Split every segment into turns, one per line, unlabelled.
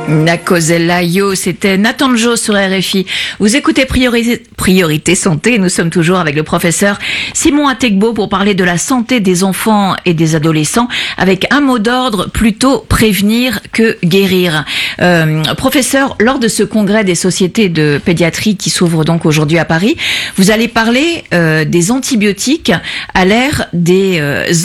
Nakosella Yo, c'était Nathan Jo sur RFI. Vous écoutez Priorité Santé. Nous sommes toujours avec le professeur Simon Atekbo pour parler de la santé des enfants et des adolescents avec un mot d'ordre, plutôt prévenir que guérir. Professeur, lors de ce congrès des sociétés de pédiatrie qui s'ouvre donc aujourd'hui à Paris, vous allez parler des antibiotiques à l'ère des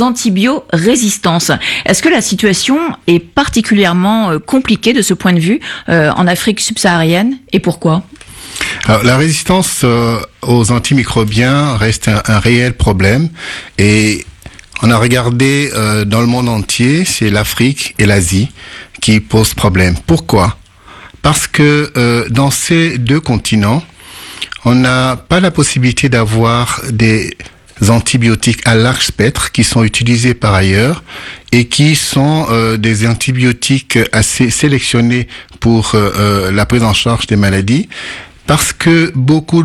antibiorésistances. Est-ce que la situation est particulièrement compliquée de ce point de vue en Afrique subsaharienne et pourquoi ?
Alors, la résistance aux antimicrobiens reste un réel problème et on a regardé dans le monde entier, c'est l'Afrique et l'Asie qui posent problème. Pourquoi ? Parce que dans ces deux continents, on n'a pas la possibilité d'avoir des antibiotiques à large spectre qui sont utilisés par ailleurs et qui sont des antibiotiques assez sélectionnés pour la prise en charge des maladies. Parce que beaucoup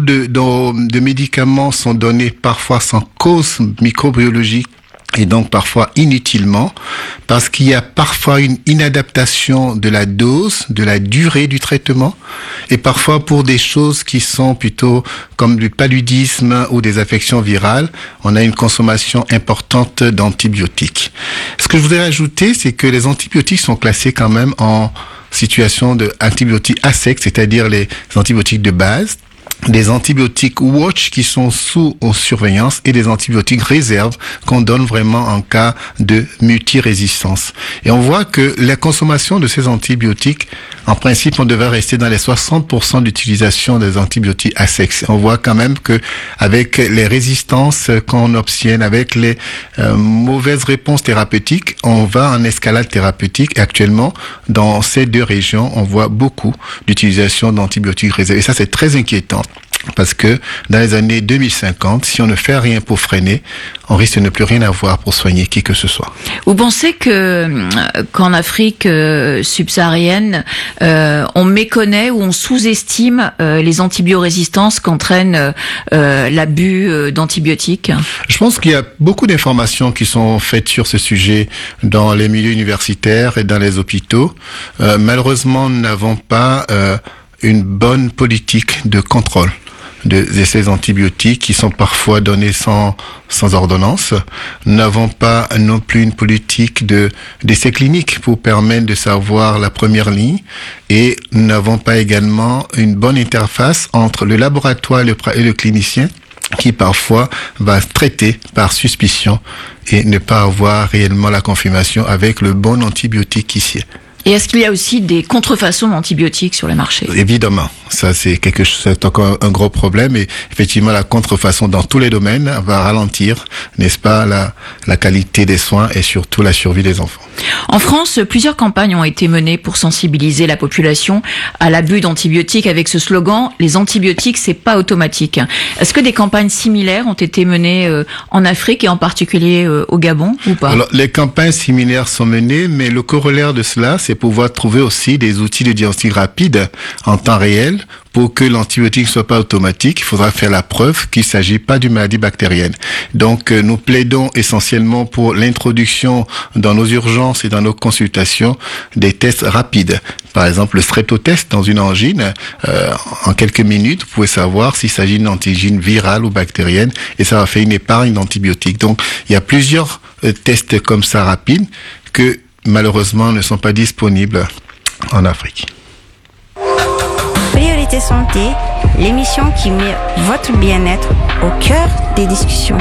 de médicaments sont donnés parfois sans cause microbiologique et donc parfois inutilement, parce qu'il y a parfois une inadaptation de la dose, de la durée du traitement, et parfois pour des choses qui sont plutôt comme du paludisme ou des affections virales, on a une consommation importante d'antibiotiques. Ce que je voudrais ajouter, c'est que les antibiotiques sont classés quand même en situation de antibiotiques à sec, c'est-à-dire les antibiotiques de base, des antibiotiques watch qui sont sous surveillance et des antibiotiques réserve qu'on donne vraiment en cas de multirésistance. Et on voit que la consommation de ces antibiotiques, en principe, on devrait rester dans les 60% d'utilisation des antibiotiques à sexe. On voit quand même que avec les résistances qu'on obtient, avec les mauvaises réponses thérapeutiques, on va en escalade thérapeutique. Et actuellement, dans ces deux régions, on voit beaucoup d'utilisation d'antibiotiques réservés. Et ça, c'est très inquiétant. Parce que dans les années 2050, si on ne fait rien pour freiner, on risque de ne plus rien avoir pour soigner qui que ce soit.
Vous pensez qu'en Afrique subsaharienne, on méconnaît ou on sous-estime les antibiorésistances qu'entraîne l'abus d'antibiotiques ?
Je pense qu'il y a beaucoup d'informations qui sont faites sur ce sujet dans les milieux universitaires et dans les hôpitaux. Malheureusement, nous n'avons pas une bonne politique de contrôle de ces antibiotiques qui sont parfois donnés sans ordonnance. Nous n'avons pas non plus une politique d'essais cliniques pour permettre de savoir la première ligne et nous n'avons pas également une bonne interface entre le laboratoire et le clinicien qui parfois va traiter par suspicion et ne pas avoir réellement la confirmation avec le bon antibiotique qui sied.
Et est-ce qu'il y a aussi des contrefaçons d'antibiotiques sur le marché ?
Évidemment, ça c'est c'est encore un gros problème et effectivement la contrefaçon dans tous les domaines va ralentir, n'est-ce pas, la qualité des soins et surtout la survie des enfants.
En France, plusieurs campagnes ont été menées pour sensibiliser la population à l'abus d'antibiotiques avec ce slogan « Les antibiotiques, c'est pas automatique ». Est-ce que des campagnes similaires ont été menées en Afrique et en particulier au Gabon ou pas ?
Alors, les campagnes similaires sont menées, mais le corollaire de cela, c'est pouvoir trouver aussi des outils de diagnostic rapide en temps réel. Pour que l'antibiotique ne soit pas automatique, il faudra faire la preuve qu'il ne s'agit pas d'une maladie bactérienne. Donc, nous plaidons essentiellement pour l'introduction dans nos urgences et dans nos consultations des tests rapides. Par exemple, le streptotest dans une angine, en quelques minutes, vous pouvez savoir s'il s'agit d'une antigène virale ou bactérienne et ça va faire une épargne d'antibiotiques. Donc, il y a plusieurs tests comme ça rapides que malheureusement ne sont pas disponibles en Afrique.
Priorité Santé, l'émission qui met votre bien-être au cœur des discussions.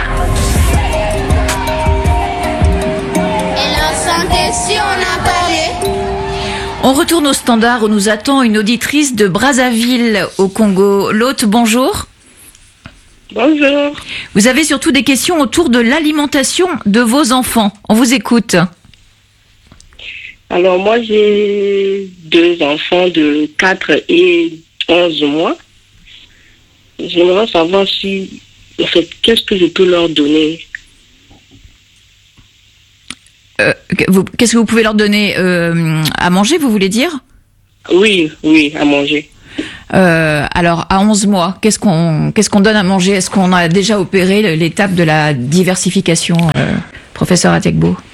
Et la santé, si on a parlé.
On retourne au standard où nous attend une auditrice de Brazzaville au Congo. L'hôte, bonjour.
Bonjour.
Vous avez surtout des questions autour de l'alimentation de vos enfants. On vous écoute.
Alors moi j'ai 2 enfants de 4 et 11 mois. J'aimerais savoir qu'est-ce que je peux leur donner.
Qu'est-ce que vous pouvez leur donner à manger, vous voulez dire ?
Oui, à manger.
Alors, à 11 mois, qu'est-ce qu'on donne à manger ? Est-ce qu'on a déjà opéré l'étape de la diversification, professeur Atekbo ?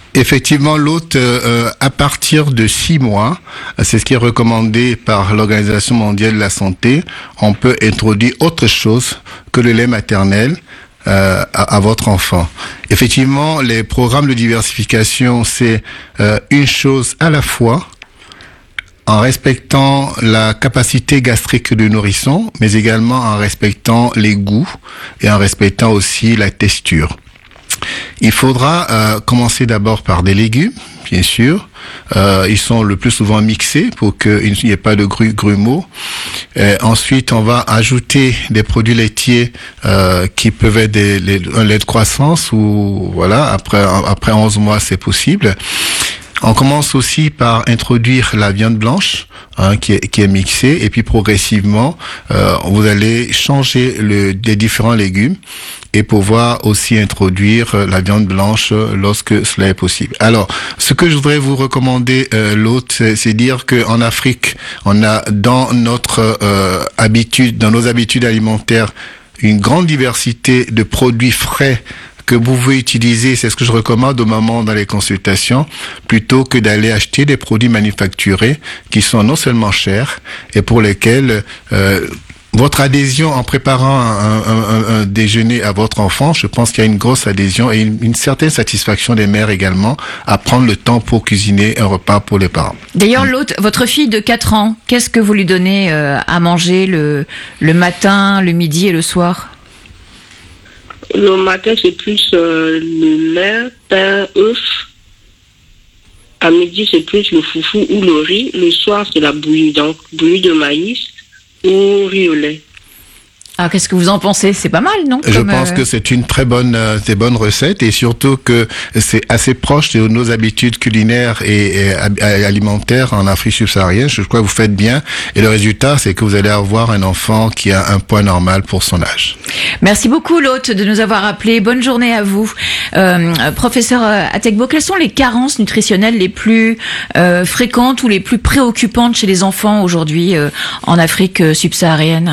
Effectivement, l'hôte, à partir de 6 mois, c'est ce qui est recommandé par l'Organisation mondiale de la santé, on peut introduire autre chose que le lait maternel à votre enfant. Effectivement, les programmes de diversification, c'est une chose à la fois, en respectant la capacité gastrique du nourrisson, mais également en respectant les goûts et en respectant aussi la texture. Il faudra commencer d'abord par des légumes, bien sûr. Ils sont le plus souvent mixés pour qu'il n'y ait pas de grumeaux. Ensuite, on va ajouter des produits laitiers qui peuvent être un lait de croissance ou voilà, après 11 mois, c'est possible. On commence aussi par introduire la viande blanche qui est mixée et puis progressivement vous allez changer les différents légumes et pouvoir aussi introduire la viande blanche lorsque cela est possible. Alors, ce que je voudrais vous recommander, c'est dire qu'en Afrique, on a dans nos habitudes alimentaires une grande diversité de produits frais que vous pouvez utiliser, c'est ce que je recommande aux mamans dans les consultations, plutôt que d'aller acheter des produits manufacturés qui sont non seulement chers et pour lesquels votre adhésion en préparant un déjeuner à votre enfant, je pense qu'il y a une grosse adhésion et une certaine satisfaction des mères également à prendre le temps pour cuisiner un repas pour les parents.
D'ailleurs, votre fille de 4 ans, qu'est-ce que vous lui donnez à manger le matin, le midi et le soir ?
Le matin, c'est plus le lait, pain, œuf. À midi, c'est plus le foufou ou le riz. Le soir, c'est la bouillie, donc bouillie de maïs ou riz au lait.
Ah, qu'est-ce que vous en pensez ? C'est pas mal, non ?
Je pense que c'est une très bonne recette et surtout que c'est assez proche de nos habitudes culinaires et alimentaires en Afrique subsaharienne. Je crois que vous faites bien et le résultat, c'est que vous allez avoir un enfant qui a un poids normal pour son âge.
Merci beaucoup, l'hôte, de nous avoir appelé. Bonne journée à vous. Professeur Atekbo, quelles sont les carences nutritionnelles les plus fréquentes ou les plus préoccupantes chez les enfants aujourd'hui en Afrique subsaharienne ?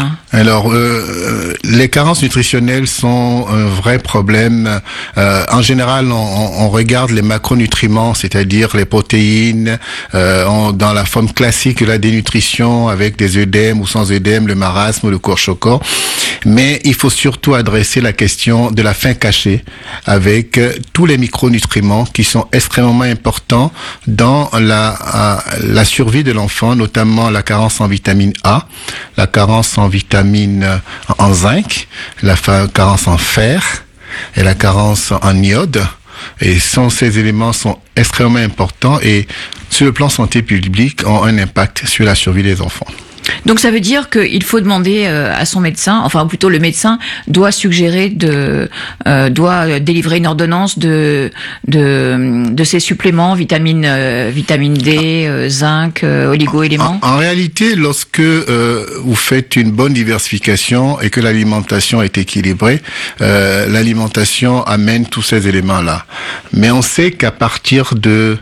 Alors, les carences nutritionnelles sont un vrai problème. En général, on regarde les macronutriments, c'est-à-dire les protéines, dans la forme classique de la dénutrition, avec des œdèmes ou sans œdèmes, le marasme ou le kwashiorkor. Mais il faut surtout adresser la question de la faim cachée, avec tous les micronutriments qui sont extrêmement importants dans la survie de l'enfant, notamment la carence en vitamine A, la carence en en zinc, la carence en fer et la carence en iode. Et ces éléments sont extrêmement importants et sur le plan santé publique ont un impact sur la survie des enfants.
Donc ça veut dire qu'il faut demander à son médecin, enfin plutôt le médecin doit suggérer doit délivrer une ordonnance de ces suppléments, vitamine D, zinc, oligo-éléments.
En réalité, lorsque vous faites une bonne diversification et que l'alimentation est équilibrée, l'alimentation amène tous ces éléments-là. Mais on sait qu'à partir de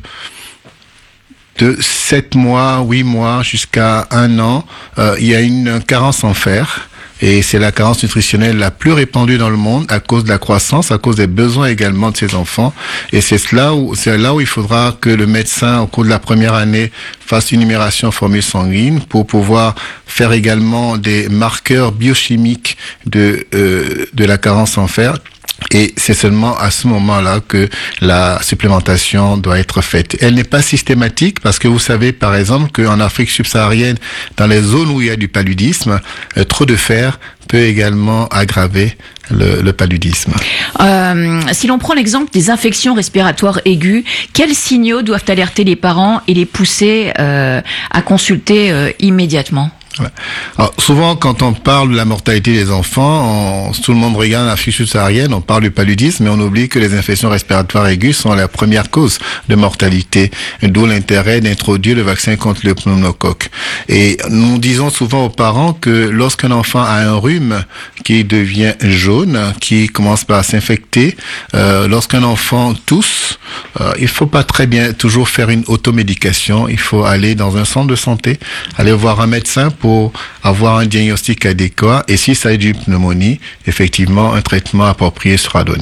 7 mois, 8 mois jusqu'à 1 an, il y a une carence en fer. Et c'est la carence nutritionnelle la plus répandue dans le monde à cause de la croissance, à cause des besoins également de ces enfants. Et c'est là où il faudra que le médecin, au cours de la première année, fasse une numération en formule sanguine pour pouvoir faire également des marqueurs biochimiques de la carence en fer. Et c'est seulement à ce moment-là que la supplémentation doit être faite. Elle n'est pas systématique parce que vous savez, par exemple, qu'en Afrique subsaharienne, dans les zones où il y a du paludisme, trop de fer peut également aggraver le paludisme.
Si l'on prend l'exemple des infections respiratoires aiguës, quels signaux doivent alerter les parents et les pousser à consulter immédiatement ?
Alors, souvent, quand on parle de la mortalité des enfants, tout le monde regarde l'Afrique subsaharienne, on parle du paludisme, mais on oublie que les infections respiratoires aiguës sont la première cause de mortalité, d'où l'intérêt d'introduire le vaccin contre le pneumocoque. Et nous disons souvent aux parents que lorsqu'un enfant a un rhume qui devient jaune, qui commence par s'infecter, lorsqu'un enfant tousse, il faut pas très bien toujours faire une automédication, il faut aller dans un centre de santé, aller voir un médecin pour avoir un diagnostic adéquat et si ça est d'une pneumonie, effectivement, un traitement approprié sera donné.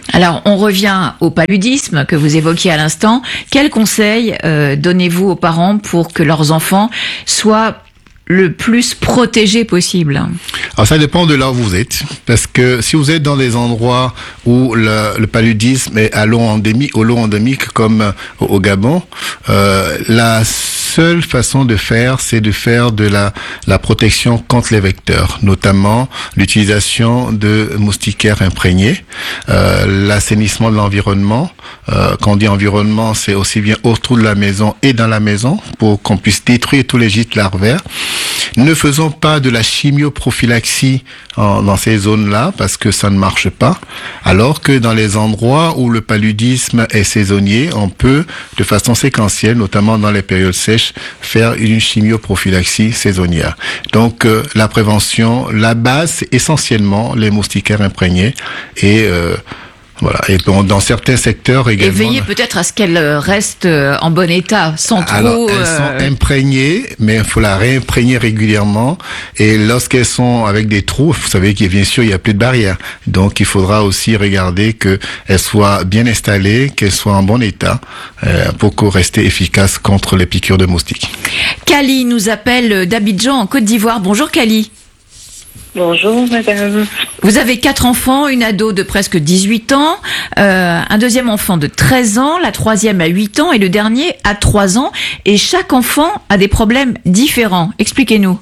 Alors, on revient au paludisme que vous évoquiez à l'instant. Quels conseils donnez-vous aux parents pour que leurs enfants soient le plus protégés possible?
Alors ça dépend de là où vous êtes, parce que si vous êtes dans des endroits où le paludisme est à lot endémique comme au Gabon, la seule façon de faire, c'est de faire de la protection contre les vecteurs, notamment l'utilisation de moustiquaires imprégnés, l'assainissement de l'environnement. Quand on dit environnement, c'est aussi bien autour de la maison et dans la maison pour qu'on puisse détruire tous les gîtes larvaires. Ne faisons pas de la chimioprophylaxie dans ces zones-là parce que ça ne marche pas. Alors que dans les endroits où le paludisme est saisonnier, on peut, de façon séquentielle, notamment dans les périodes sèches, faire une chimioprophylaxie saisonnière. Donc la prévention, la base, c'est essentiellement les moustiquaires imprégnés et voilà. Et dans certains secteurs également.
Et veillez peut-être à ce qu'elles restent en bon état, sans trop.
Alors, elles sont imprégnées, mais il faut la réimprégner régulièrement. Et lorsqu'elles sont avec des trous, vous savez qu'il bien sûr il y a plus de barrière. Donc il faudra aussi regarder que elles soient bien installées, qu'elles soient en bon état, pour qu'on reste efficace contre les piqûres de moustiques.
Kali nous appelle d'Abidjan en Côte d'Ivoire. Bonjour Kali.
Bonjour, madame.
Vous avez 4 enfants, une ado de presque 18 ans, un deuxième enfant de 13 ans, la troisième à 8 ans et le dernier à 3 ans. Et chaque enfant a des problèmes différents. Expliquez-nous.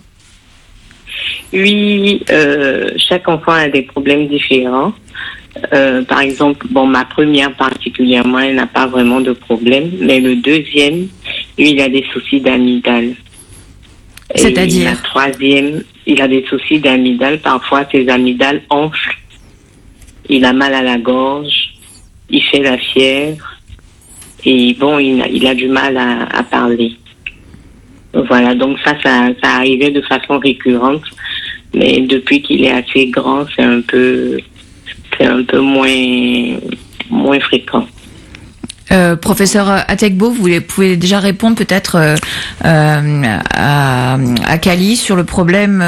Oui, chaque enfant a des problèmes différents. Par exemple, ma première particulièrement, elle n'a pas vraiment de problème, mais le deuxième, lui, il a des soucis d'amygdale.
C'est-à-dire?
La troisième, il a des soucis d'amygdale. Parfois, ses amygdales enflent. Il a mal à la gorge. Il fait la fièvre. Et il a du mal à parler. Voilà, donc ça arrivait de façon récurrente. Mais depuis qu'il est assez grand, c'est un peu moins fréquent.
Professeur Atekbo, vous pouvez déjà répondre peut-être à Kali sur le problème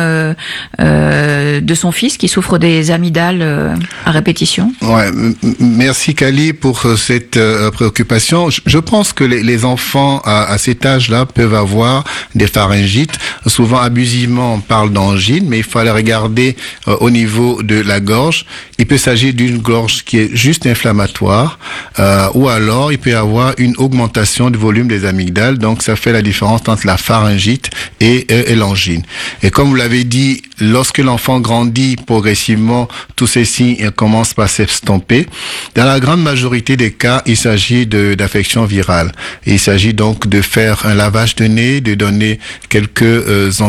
de son fils qui souffre des amygdales à répétition.
Ouais, merci Kali pour cette préoccupation. Je pense que les enfants à cet âge-là peuvent avoir des pharyngites. Souvent abusivement on parle d'angine, mais il faut aller regarder au niveau de la gorge. Il peut s'agir d'une gorge qui est juste inflammatoire, ou alors il peut y avoir une augmentation du volume des amygdales, donc ça fait la différence entre la pharyngite et l'angine. Et comme vous l'avez dit, lorsque l'enfant grandit progressivement, tous ces signes commencent par s'estomper. Dans la grande majorité des cas, il s'agit d'affections virales. Il s'agit donc de faire un lavage de nez, de donner quelques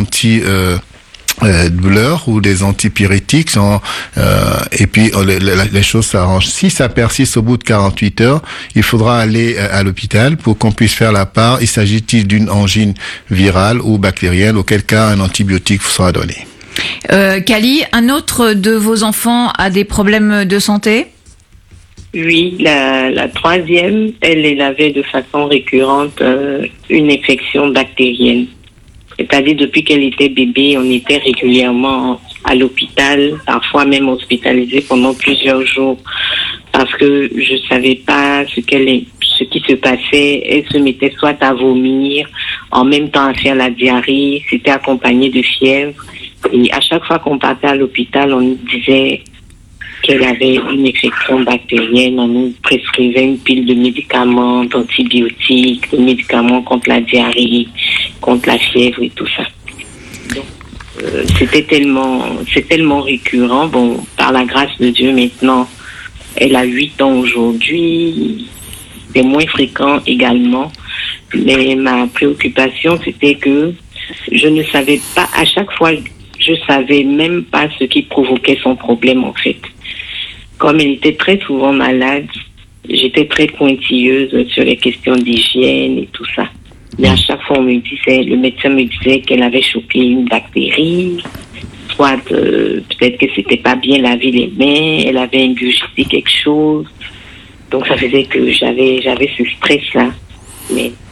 douleurs ou des antipyrétiques et puis les choses s'arrangent. Si ça persiste au bout de 48 heures, il faudra aller à l'hôpital pour qu'on puisse faire la part. Il s'agit-il d'une angine virale ou bactérienne, auquel cas un antibiotique vous sera donné.
Kali, un autre de vos enfants a des problèmes de santé?
Oui, la troisième, elle avait de façon récurrente une infection bactérienne. C'est-à-dire, depuis qu'elle était bébé, on était régulièrement à l'hôpital, parfois même hospitalisé pendant plusieurs jours, parce que je savais pas ce qui se passait. Elle se mettait soit à vomir, en même temps à faire la diarrhée, c'était accompagné de fièvre. Et à chaque fois qu'on partait à l'hôpital, on nous disait qu'elle avait une infection bactérienne. On nous prescrivait une pile de médicaments, d'antibiotiques, de médicaments contre la diarrhée, contre la fièvre et tout ça. Donc, c'est tellement récurrent. Bon, par la grâce de Dieu, maintenant, elle a 8 ans aujourd'hui. C'est moins fréquent également. Mais ma préoccupation, c'était que je ne savais pas, à chaque fois, je savais même pas ce qui provoquait son problème, en fait. Comme elle était très souvent malade, j'étais très pointilleuse sur les questions d'hygiène et tout ça. Mais à chaque fois, le médecin me disait qu'elle avait chopé une bactérie, soit peut-être que c'était pas bien lavé les mains, elle avait ingurgité quelque chose. Donc ça faisait que j'avais ce stress-là. Mais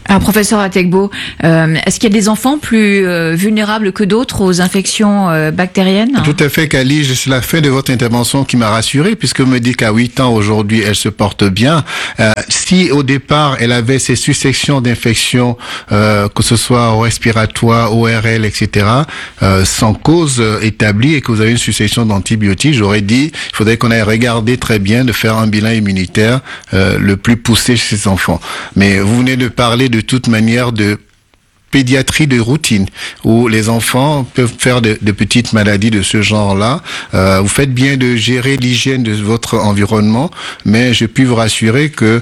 Alors, professeur Atekbo, est-ce qu'il y a des enfants plus vulnérables que d'autres aux infections bactériennes?
Tout à fait, Kali. C'est la fin de votre intervention qui m'a rassuré, puisque vous me dites qu'à 8 ans aujourd'hui, elle se porte bien. Si au départ, elle avait ces successions d'infections, que ce soit au respiratoire, ORL, etc., sans cause établie et que vous avez une succession d'antibiotiques, j'aurais dit, il faudrait qu'on aille regarder très bien, de faire un bilan immunitaire le plus poussé chez ces enfants. Mais vous venez de parler de toute manière de pédiatrie de routine, où les enfants peuvent faire de petites maladies de ce genre-là. Vous faites bien de gérer l'hygiène de votre environnement, mais je puis vous rassurer que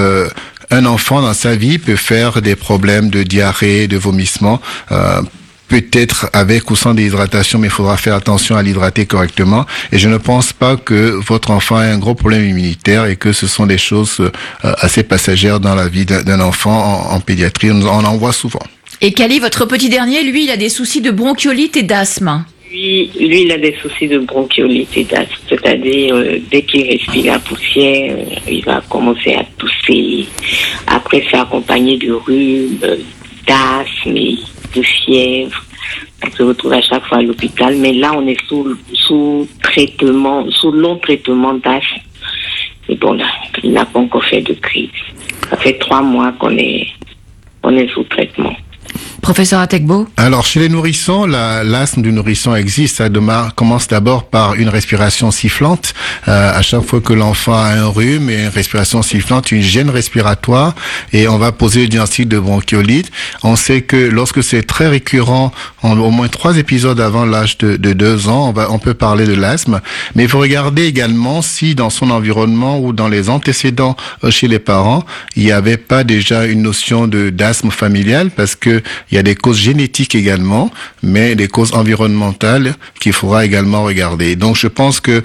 un enfant dans sa vie peut faire des problèmes de diarrhée, de vomissement, peut-être avec ou sans déshydratation, mais il faudra faire attention à l'hydrater correctement. Et je ne pense pas que votre enfant ait un gros problème immunitaire et que ce sont des choses assez passagères dans la vie d'un enfant en pédiatrie. On en voit souvent.
Et Kali, votre petit dernier, lui, il a des soucis de bronchiolite et d'asthme.
Lui, il a des soucis de bronchiolite et d'asthme. C'est-à-dire, dès qu'il respire la poussière, il va commencer à tousser. Après, c'est accompagné de rhume, d'asthme et de fièvre. On se retrouve à chaque fois à l'hôpital. Mais là, on est sous traitement, sous long traitement d'asthme. Et bon, là, il n'a pas encore fait de crise. Ça fait 3 mois qu'on est sous traitement.
Professeur Atekbo?
Alors, chez les nourrissons, l'asthme du nourrisson existe. Ça commence d'abord par une respiration sifflante. À chaque fois que l'enfant a un rhume et une respiration sifflante, une gêne respiratoire, et on va poser le diagnostic de bronchiolite. On sait que lorsque c'est très récurrent, au moins 3 épisodes avant l'âge de 2 ans, on peut parler de l'asthme. Mais il faut regarder également si dans son environnement ou dans les antécédents chez les parents, il n'y avait pas déjà une notion d'asthme familial, parce que il y a des causes génétiques également, mais des causes environnementales qu'il faudra également regarder. Donc, je pense que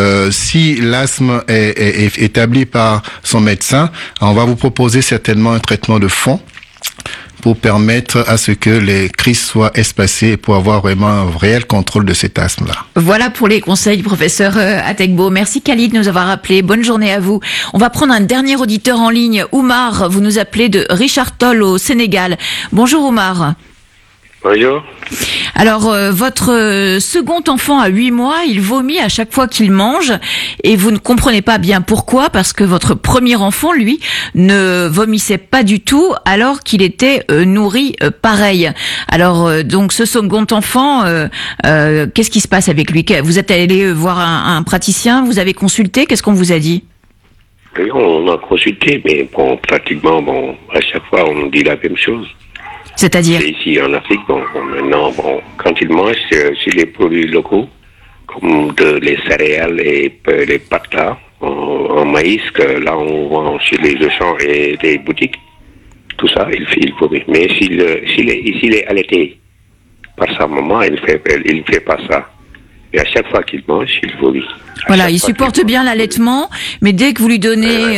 si l'asthme est établi par son médecin, on va vous proposer certainement un traitement de fond pour permettre à ce que les crises soient espacées et pour avoir vraiment un réel contrôle de cet asthme-là.
Voilà pour les conseils, professeur Atekbo. Merci Khalid de nous avoir appelé. Bonne journée à vous. On va prendre un dernier auditeur en ligne. Oumar, vous nous appelez de Richard Toll au Sénégal. Bonjour Oumar.
Bonjour.
Alors, votre second enfant a 8 mois, il vomit à chaque fois qu'il mange et vous ne comprenez pas bien pourquoi, parce que votre premier enfant, lui, ne vomissait pas du tout alors qu'il était nourri pareil. Alors, donc ce second enfant, qu'est-ce qui se passe avec lui? Vous êtes allé voir un praticien, vous avez consulté, qu'est-ce qu'on vous a dit?
Oui, on a consulté, mais bon, pratiquement, à chaque fois, on nous dit la même chose.
C'est-à-dire?
C'est ici en Afrique, maintenant, quand ils mangent, c'est les produits locaux, comme les céréales et les pâtes là, en maïs, que là on vend chez les champs et les boutiques, tout ça, il vomit. Mais s'il est allaité par sa maman, il fait pas ça. Et à chaque fois qu'il mange, il vomit.
Voilà, il supporte bien l'allaitement, mais dès que vous lui donnez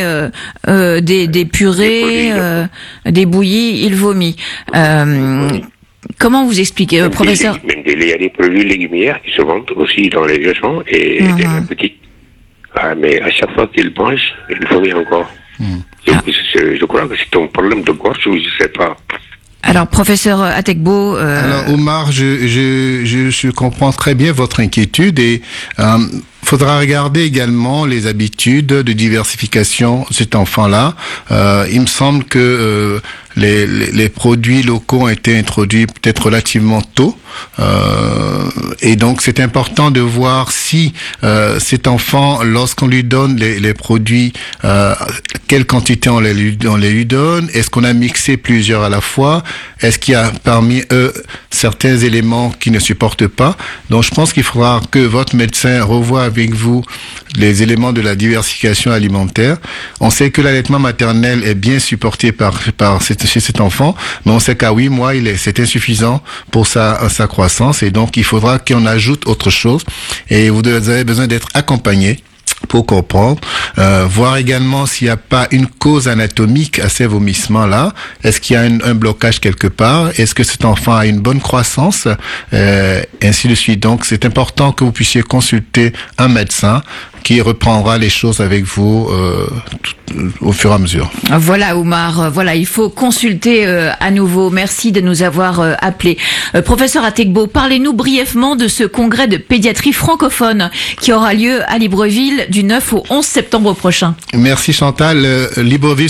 des purées, des bouillies, il vomit. Comment vous expliquez, professeur?
Il y a des produits légumières qui se vendent aussi dans les champs et les boutiques. Mais à chaque fois qu'il mange, il vomit encore. Je crois que c'est un problème de gorge ou je sais pas.
Alors, professeur Atekbo...
Alors, Omar, je comprends très bien votre inquiétude et faudra regarder également les habitudes de diversification de cet enfant-là. Il me semble que les produits locaux ont été introduits peut-être relativement tôt. Et donc, c'est important de voir si cet enfant, lorsqu'on lui donne les produits, quelle quantité on les lui donne, est-ce qu'on a mixé plusieurs à la fois, est-ce qu'il y a parmi eux certains éléments qui ne supportent pas. Donc, je pense qu'il faudra que votre médecin revoie avec vous les éléments de la diversification alimentaire. On sait que l'allaitement maternel est bien supporté chez cet enfant, mais on sait qu'à 8 mois, c'est insuffisant pour sa croissance et donc il faudra qu'on ajoute autre chose et vous avez besoin d'être accompagné pour comprendre, voir également s'il n'y a pas une cause anatomique à ces vomissements-là. Est-ce qu'il y a un blocage quelque part? Est-ce que cet enfant a une bonne croissance? Ainsi de suite. Donc, c'est important que vous puissiez consulter un médecin qui reprendra les choses avec vous au fur et à mesure.
Voilà, Oumar. Voilà, il faut consulter à nouveau. Merci de nous avoir appelés. Professeur Atekbo, parlez-nous brièvement de ce congrès de pédiatrie francophone qui aura lieu à Libreville du 9 au 11 septembre prochain.
Merci Chantal. Libreville